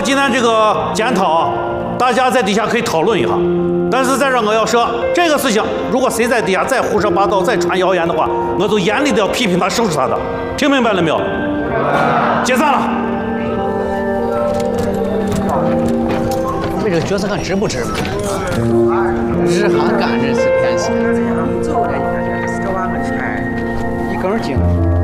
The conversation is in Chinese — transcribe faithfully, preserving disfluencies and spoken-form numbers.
今天这个检讨，大家在底下可以讨论一下。但是在这我要说，这个事情如果谁在底下再胡说八道、再传谣言的话，我就严厉的要批评他、收拾他的。听明白了没有？解散了。 为这个角色看值不值？日韩干这是偏心。一根筋。